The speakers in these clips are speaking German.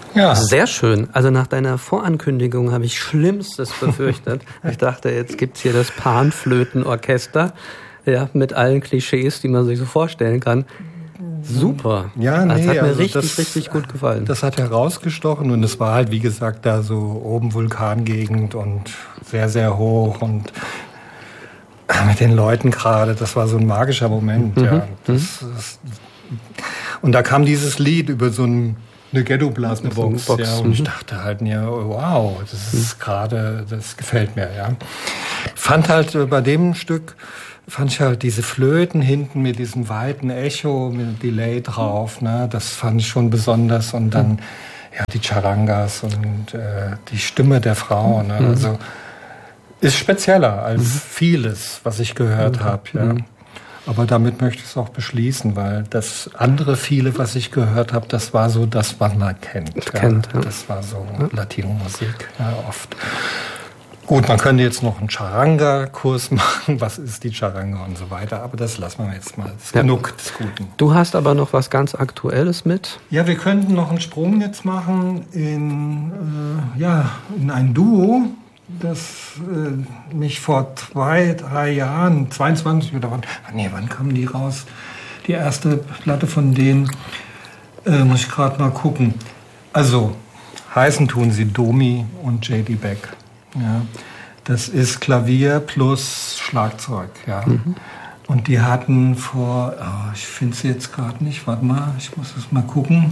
Ja. Sehr schön. Also nach deiner Vorankündigung habe ich Schlimmstes befürchtet. Ich dachte, jetzt gibt's hier das Panflötenorchester, ja, mit allen Klischees, die man sich so vorstellen kann. Super. Ja, nee, das hat mir also richtig gut gefallen. Das hat herausgestochen und es war halt, wie gesagt, da so oben Vulkangegend und sehr, sehr hoch und mit den Leuten gerade, das war so ein magischer Moment. Ja. Und da kam dieses Lied über so eine Ghetto-Blasen-Box. Ja, und ich dachte halt, ja, wow, das ist gerade, das gefällt mir. Ja. Fand halt bei dem Stück, fand ich halt diese Flöten hinten mit diesem weiten Echo, mit dem Delay drauf, ne, das fand ich schon besonders. Und dann ja die Charangas und die Stimme der Frau, ne, also ist spezieller als vieles, was ich gehört habe. Ja. Aber damit möchte ich es auch beschließen, weil das andere viele, was ich gehört habe, das war so das, was man kennt. Ja. Das war so Latino-Musik, ja, oft. Gut, man könnte jetzt noch einen Charanga-Kurs machen. Was ist die Charanga und so weiter. Aber das lassen wir jetzt mal. Das ist genug des Guten. Du hast aber noch was ganz Aktuelles mit? Ja, wir könnten noch einen Sprung jetzt machen in ein Duo, das mich vor 2-3 Jahren, 22 oder wann kamen die raus? Die erste Platte von denen, muss ich gerade mal gucken. Also, heißen tun sie Domi und JD Beck. Ja, das ist Klavier plus Schlagzeug. Ja. Und die hatten ich finde sie jetzt gerade nicht, warte mal, ich muss es mal gucken.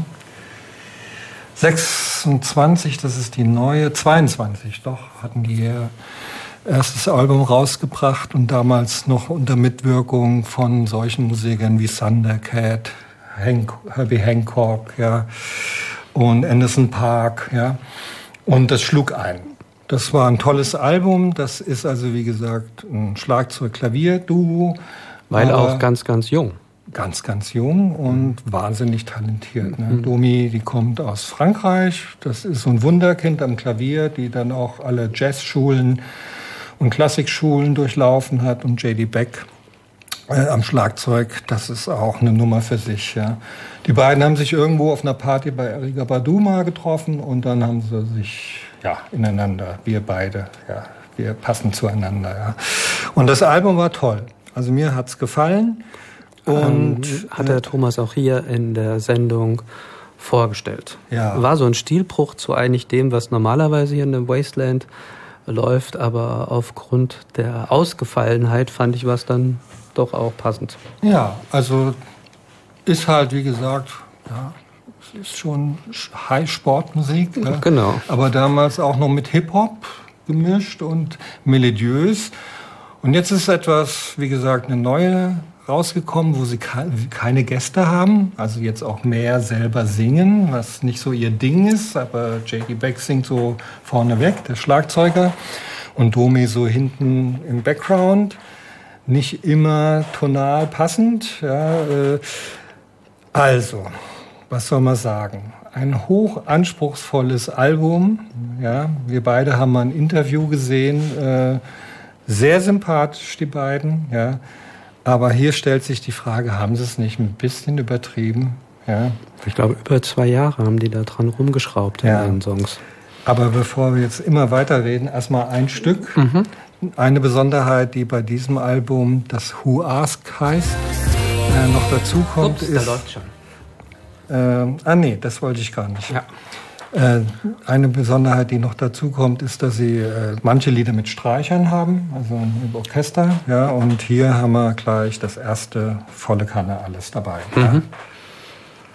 26, das ist die neue, 22, doch, hatten die ihr erstes Album rausgebracht und damals noch unter Mitwirkung von solchen Musikern wie Thundercat, Herbie Hancock, ja, und Anderson .Paak, ja. Und das schlug ein. Das war ein tolles Album. Das ist also, wie gesagt, ein Schlagzeug-Klavier-Duo. Weil auch ganz jung. Ganz jung und wahnsinnig talentiert. Ne? Domi, die kommt aus Frankreich. Das ist so ein Wunderkind am Klavier, die dann auch alle Jazzschulen und Klassikschulen durchlaufen hat. Und JD Beck am Schlagzeug, das ist auch eine Nummer für sich. Ja. Die beiden haben sich irgendwo auf einer Party bei Erykah Badu mal getroffen und dann haben sie sich ineinander, wir beide, ja, wir passen zueinander. Ja. Und das Album war toll. Also mir hat's gefallen. Und hat der Thomas auch hier in der Sendung vorgestellt. Ja. War so ein Stilbruch zu eigentlich dem, was normalerweise hier in dem Wasteland läuft, aber aufgrund der Ausgefallenheit fand ich was dann doch auch passend. Ja, also ist halt, wie gesagt, ja, es ist schon High-Sport-Musik. Ja. Genau. Aber damals auch noch mit Hip-Hop gemischt und melodiös. Und jetzt ist etwas, wie gesagt, eine neue rausgekommen, wo sie keine Gäste haben, also jetzt auch mehr selber singen, was nicht so ihr Ding ist, aber JD Beck singt so vorneweg, der Schlagzeuger, und Domi so hinten im Background, nicht immer tonal passend. Ja, also, was soll man sagen? Ein hoch anspruchsvolles Album. Ja, wir beide haben mal ein Interview gesehen, sehr sympathisch, die beiden, ja. Aber hier stellt sich die Frage, haben sie es nicht ein bisschen übertrieben? Ja. Ich glaube, über 2 Jahre haben die da dran rumgeschraubt in den Songs. Aber bevor wir jetzt immer weiterreden, erstmal ein Stück. Eine Besonderheit, die bei diesem Album das Who Ask heißt, noch dazu kommt, ist... Da läuft schon. Nee, das wollte ich gar nicht. Ja. Eine Besonderheit, die noch dazu kommt, ist, dass sie manche Lieder mit Streichern haben, also im Orchester. Ja, und hier haben wir gleich das erste volle Kanne alles dabei. Ja.